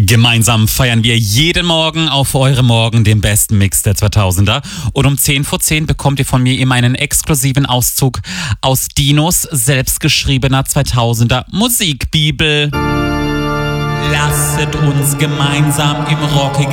Gemeinsam feiern wir jeden Morgen auf Eure Morgen den besten Mix der 2000er. Und um 10 vor 10 bekommt ihr von mir immer einen exklusiven Auszug aus Dinos selbstgeschriebener 2000er Musikbibel. Lasset uns gemeinsam im rockigen